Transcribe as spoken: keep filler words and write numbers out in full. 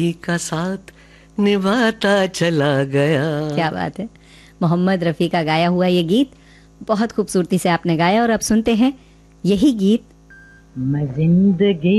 का साथ निभाता चला गया। क्या बात है। मोहम्मद रफ़ी का गाया हुआ ये गीत बहुत खूबसूरती से आपने गाया। और अब सुनते हैं यही गीत। मैं जिंदगी